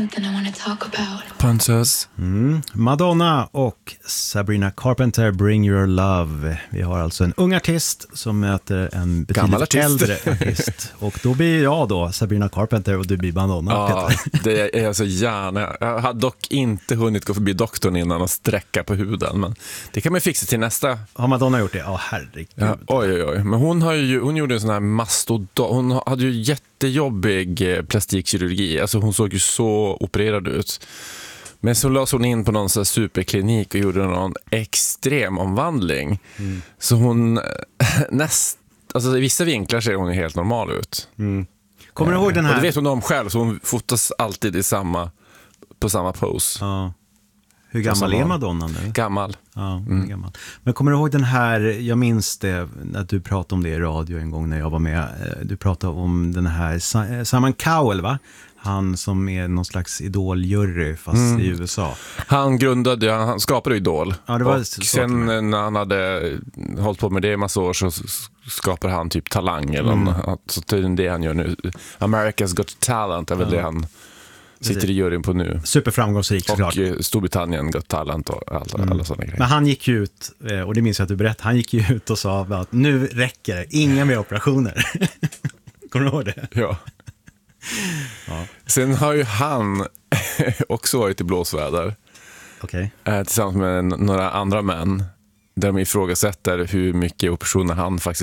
something I want to talk about. Princess. Madonna och Sabrina Carpenter, Bring Your Love. Vi har alltså en ung artist som möter en betydligt äldre artist. Och då blir jag då Sabrina Carpenter och du blir Madonna. Ja, det är jag så gärna. Jag har dock inte hunnit gå förbi doktorn innan och sträcka på huden. Men det kan man fixa till nästa. Har Madonna gjort det? Ja, herregud. Ja, oj. Men hon gjorde en sån här mastodont. Hon hade ju jättejobbig plastikkirurgi. Alltså hon såg ju så opererad ut. Men så lades hon in på någon sån här superklinik och gjorde någon extrem omvandling. Så hon alltså i vissa vinklar ser hon ju helt normal ut. Kommer du ihåg den här? Och det vet hon om själv, så hon fotas alltid på samma pose. Ja. Hur gammal är Madonna nu? Gammal. Ja, gammal. Men kommer du ihåg den här, jag minns det när du pratade om det i radio en gång när jag var med. Du pratade om den här Simon Cowell, va? Han som är någon slags idoljury fast i USA. Han skapade Idol. Ja, det var och sen när han hade hållit på med det i massa år så skapade han typ Talang eller något. Så det är det han gör nu. America's Got Talent är väl det han sitter i juryn på nu. Superframgångsrik såklart. Och Storbritannien Got Talent och alla sådana grejer. Men han gick ju ut, och det minns jag att du berättade, han gick ju ut och sa att nu räcker det, inga mer operationer. Kommer du ihåg det? Ja. Sen har ju han också varit i blåsväder. Okej. Tillsammans med några andra män där de ifrågasätter hur mycket operationer han faktiskt